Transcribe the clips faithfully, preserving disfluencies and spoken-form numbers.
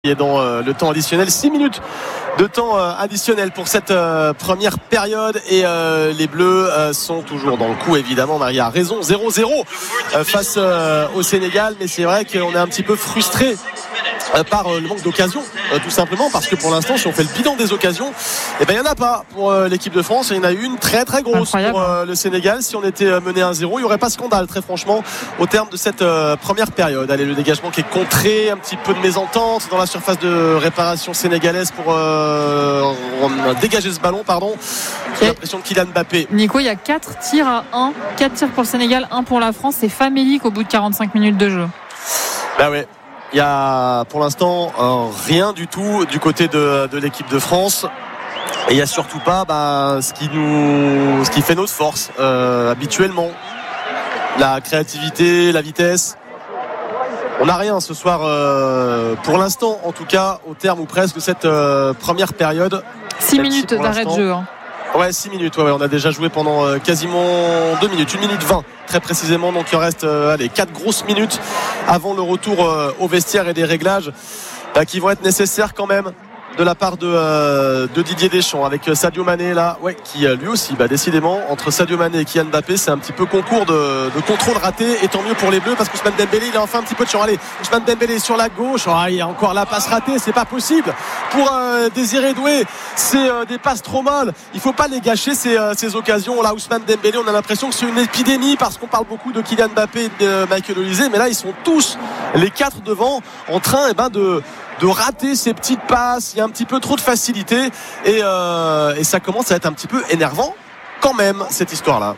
Et dans euh, le temps additionnel, six minutes de temps euh, additionnel pour cette euh, première période et euh, les Bleus euh, sont toujours dans le coup, évidemment. Maria a raison, zéro zéro euh, face euh, au Sénégal, mais c'est vrai qu'on est un petit peu frustré euh, par euh, le manque d'occasions, euh, tout simplement parce que pour l'instant, si on fait le bilan des occasions, eh ben il y en a pas pour euh, l'équipe de France. Il y en a eu une très très grosse Incroyable. pour euh, le Sénégal. Si on était euh, mené un zéro, il n'y aurait pas scandale, très franchement, au terme de cette euh, première période. Allez, le dégagement qui est contré, un petit peu de mésentente dans la surface de réparation sénégalaise pour euh, dégager ce ballon, pardon. J'ai l'impression de Kylian Mbappé. Nico, il y a quatre tirs à un, quatre tirs pour le Sénégal, un pour la France. C'est famélique au bout de quarante-cinq minutes de jeu. Bah ouais. Il y a pour l'instant euh, rien du tout du côté de, de l'équipe de France. Et il n'y a surtout pas bah, ce, qui nous, ce qui fait notre force euh, habituellement. La créativité, la vitesse. On n'a rien ce soir euh, pour l'instant, en tout cas au terme ou presque de cette euh, première période. six minutes si d'arrêt de jeu. Hein. Ouais, six minutes. Ouais, ouais, on a déjà joué pendant euh, quasiment deux minutes, une minute vingt très précisément. Donc il reste euh, allez, quatre grosses minutes avant le retour euh, au vestiaire et des réglages bah, qui vont être nécessaires quand même de la part de, euh, de Didier Deschamps avec Sadio Mané là, ouais, qui euh, lui aussi, bah, décidément, entre Sadio Mané et Kylian Mbappé, c'est un petit peu concours de, de contrôle raté. Et tant mieux pour les Bleus parce qu'Ousmane Dembélé, il a enfin un petit peu de chance. Allez, Ousmane Dembélé sur la gauche, oh, il y a encore la passe ratée, c'est pas possible pour euh, Désiré Doué. C'est euh, des passes trop molles. Il faut pas les gâcher ces, euh, ces occasions. Là, Ousmane Dembélé, on a l'impression que c'est une épidémie parce qu'on parle beaucoup de Kylian Mbappé et de euh, Michael Olise, mais là, ils sont tous les quatre devant en train, et ben de de rater ces petites passes. Il y a un petit peu trop de facilité et, euh, et ça commence à être un petit peu énervant quand même, cette histoire-là.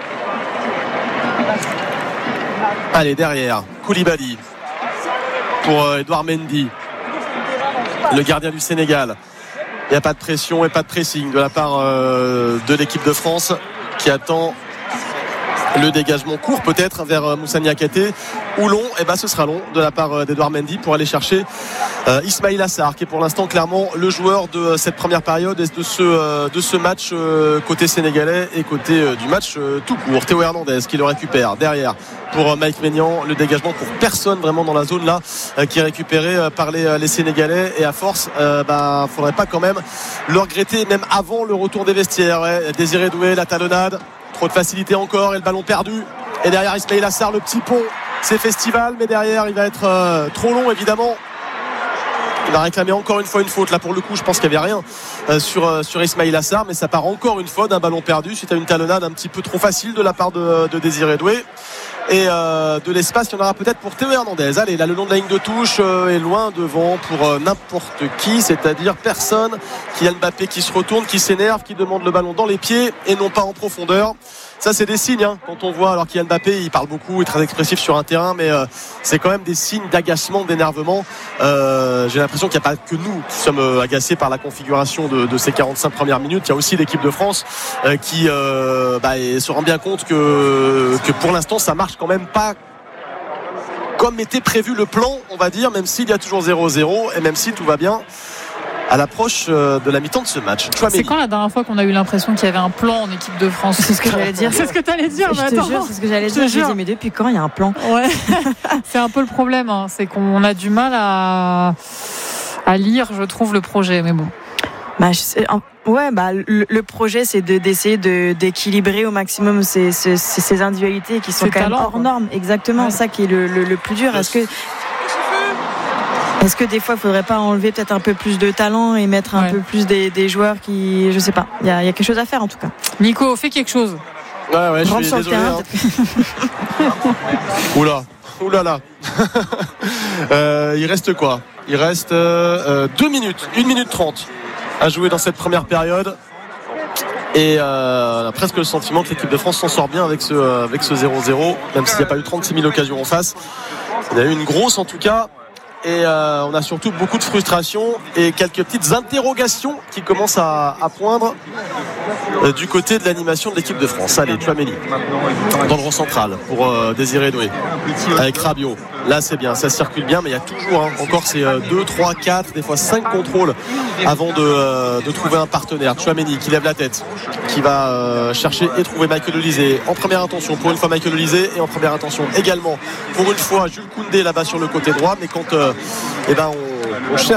Allez, derrière, Koulibaly pour euh, Edouard Mendy, le gardien du Sénégal. Il n'y a pas de pression et pas de pressing de la part euh, de l'équipe de France qui attend le dégagement court peut-être vers Moussa Niakhaté ou long. Et ben ce sera long de la part d'Edouard Mendy pour aller chercher euh, Ismaïla Sarr qui est pour l'instant clairement le joueur de cette première période et de ce, euh, de ce match euh, côté sénégalais et côté euh, du match euh, tout court. Théo Hernandez qui le récupère derrière pour euh, Mike Maignan, le dégagement pour personne vraiment dans la zone là euh, qui est récupéré euh, par les, euh, les Sénégalais et à force euh, bah, faudrait pas quand même le regretter même avant le retour des vestiaires. Ouais. Désiré Doué, la talonnade, trop de facilité encore et le ballon perdu. Et derrière Ismaïla Sarr, le petit pont, c'est festival, mais derrière il va être euh, trop long évidemment. Il va réclamer encore une fois une faute. Là pour le coup je pense qu'il n'y avait rien euh, sur, euh, sur Ismaïla Sarr, mais ça part encore une fois d'un ballon perdu suite à une talonnade un petit peu trop facile de la part de, de Désiré Doué. Et euh, de l'espace, il y en aura peut-être pour Théo Hernandez. Allez, là le long de la ligne de touche euh, est loin devant pour euh, n'importe qui, c'est-à-dire personne. Kylian Mbappé qui se retourne, qui s'énerve, qui demande le ballon dans les pieds et non pas en profondeur. Ça c'est des signes hein, quand on voit, alors Kylian Mbappé il parle beaucoup, il est très expressif sur un terrain, mais euh, c'est quand même des signes d'agacement, d'énervement. euh, j'ai l'impression qu'il n'y a pas que nous qui sommes euh, agacés par la configuration de, de ces quarante-cinq premières minutes. Il y a aussi l'équipe de France euh, qui euh, bah, se rend bien compte que, que pour l'instant ça marche quand même pas comme était prévu le plan, on va dire, même s'il y a toujours zéro zéro et même si tout va bien à l'approche de la mi-temps de ce match. C'est quand la dernière fois qu'on a eu l'impression qu'il y avait un plan en équipe de France? C'est ce que j'allais dire. C'est ce que tu allais dire. Je te jure, c'est ce que j'allais dire. Je me dis, mais depuis quand il y a un plan? Ouais. C'est un peu le problème. Hein. C'est qu'on a du mal à, à lire, je trouve, le projet. Mais bon. Bah, je sais, ouais, bah, le, le projet, c'est de, d'essayer de, d'équilibrer au maximum ces, ces, ces individualités qui sont ces quand talents, même hors quoi. normes. Exactement, ouais. Ça qui est le, le, le plus dur. Est-ce que Est-ce que des fois, il ne faudrait pas enlever peut-être un peu plus de talent et mettre un ouais. peu plus des, des joueurs qui, je sais pas, il y, y a quelque chose à faire en tout cas. Nico, fais quelque chose. Ouais, ouais, je rentre suis sur désolé. Le terrain, hein. Oula, oula là. euh, il reste quoi? Il reste euh, deux minutes, une minute trente à jouer dans cette première période. Et euh, on a presque le sentiment que l'équipe de France s'en sort bien avec ce, euh, avec ce zéro zéro, même s'il n'y a pas eu trente-six mille occasions en face. Il y a eu une grosse en tout cas. Et euh, on a surtout beaucoup de frustration et quelques petites interrogations qui commencent à, à poindre euh, du côté de l'animation de l'équipe de France. Allez, Tchouaméni dans le rond central pour euh, Désiré Doué avec Rabiot. Là c'est bien, ça circule bien, mais il y a toujours hein, encore ces euh, deux, trois, quatre, des fois cinq contrôles avant de, euh, de trouver un partenaire. Tchouaméni qui lève la tête, qui va euh, chercher et trouver Michael Olise en première intention, pour une fois Michael Olise, et en première intention également pour une fois Jules Koundé là-bas sur le côté droit. Mais quand euh, eh ben, on On cherche